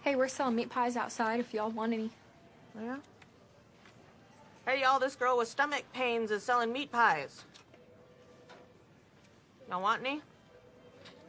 Hey, we're selling meat pies outside if y'all want any. Yeah? Hey, y'all, this girl with stomach pains is selling meat pies. Y'all want any?